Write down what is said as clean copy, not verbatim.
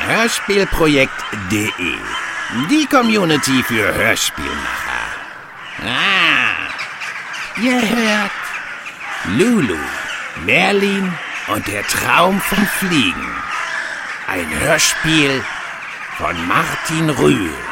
Hörspielprojekt.de. Die Community für Hörspielmacher. Ihr hört Lulu, Merlin und der Traum vom Fliegen. Ein Hörspiel von Martin Rühl.